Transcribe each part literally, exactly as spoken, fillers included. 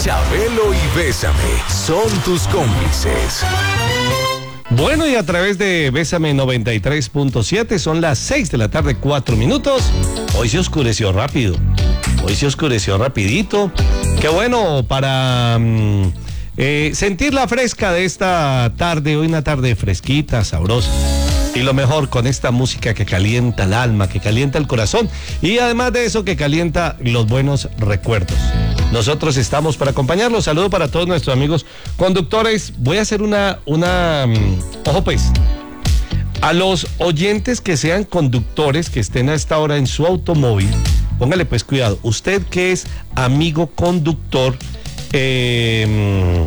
Chabelo y Bésame son tus cómplices. Bueno, y a través de Bésame noventa y tres punto siete son las seis de la tarde, cuatro minutos. Hoy se oscureció rápido. Hoy se oscureció rapidito. Qué bueno para um, eh, sentir la fresca de esta tarde. Hoy una tarde fresquita, sabrosa. Y lo mejor, con esta música que calienta el alma, que calienta el corazón. Y además de eso, que calienta los buenos recuerdos. Nosotros estamos para acompañarlos. Saludo para todos nuestros amigos conductores. Voy a hacer una, una, um, ojo pues, a los oyentes que sean conductores, que estén a esta hora en su automóvil, póngale pues cuidado. Usted que es amigo conductor, eh,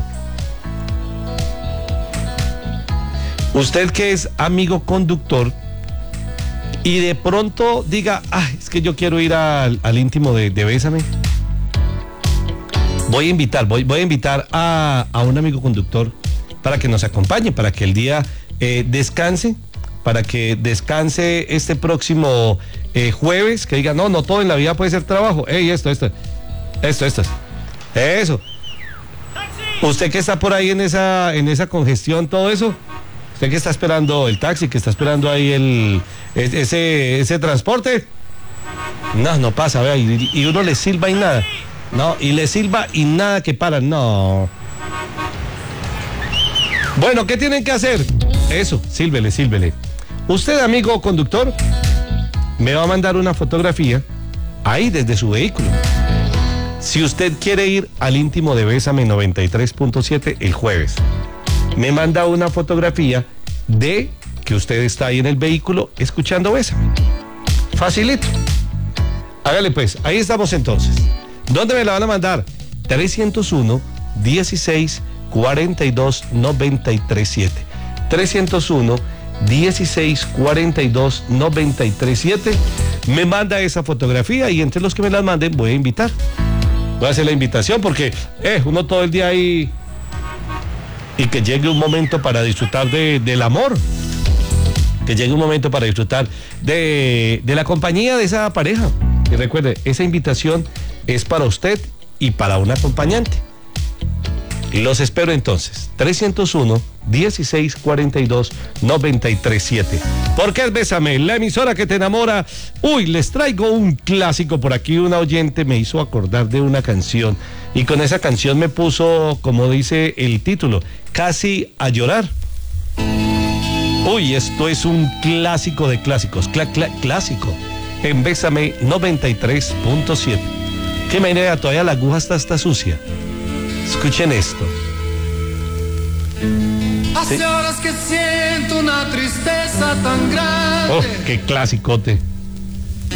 usted que es amigo conductor y de pronto diga, ah, es que yo quiero ir al, al íntimo de, de Bésame. Voy a invitar, voy, voy a invitar a, a un amigo conductor para que nos acompañe, para que el día eh, descanse, para que descanse este próximo eh, jueves, que diga, no, no todo en la vida puede ser trabajo. Ey, esto, esto, esto, esto, eso. Usted que está por ahí en esa, en esa congestión, todo eso, usted que está esperando el taxi, que está esperando ahí el, ese, ese transporte, no, no pasa, vea, y, y uno le silba y nada. No, y le silba y nada que para, no. Bueno, ¿qué tienen que hacer? Eso, sílvele, sílvele. Usted, amigo conductor, me va a mandar una fotografía ahí desde su vehículo. Si usted quiere ir al íntimo de Bésame noventa y tres punto siete el jueves, me manda una fotografía de que usted está ahí en el vehículo escuchando Bésame. Facilito. Hágale pues, ahí estamos entonces. ¿Dónde me la van a mandar? trescientos uno, dieciséis, cuarenta y dos, noventa y tres siete. trescientos uno, dieciséis, cuarenta y dos, noventa y tres siete. Me manda esa fotografía y entre los que me las manden voy a invitar. Voy a hacer la invitación porque eh, uno todo el día ahí y que llegue un momento para disfrutar de, del amor. Que llegue un momento para disfrutar de, de la compañía de esa pareja. Y recuerde, esa invitación es para usted y para un acompañante. Los espero entonces. trescientos uno, dieciséis, cuarenta y dos, noventa y tres siete. Porque es Bésame, la emisora que te enamora. Uy, les traigo un clásico por aquí. Una oyente me hizo acordar de una canción. Y con esa canción me puso, como dice el título, casi a llorar. Uy, esto es un clásico de clásicos. Cla, cla, clásico. En Bésame noventa y tres punto siete. Qué manera, todavía la aguja está, está sucia. Escuchen esto. Hace ¿Sí? horas que siento una tristeza tan grande. Oh, qué clasicote.